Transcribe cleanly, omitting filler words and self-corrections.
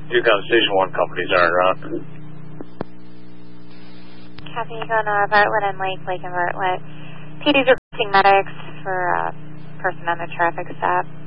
Yukon Station 1 companies aren't around. Copy, you go to Bartlett and Lake and Bartlett. PD's requesting medics for person on the traffic stop.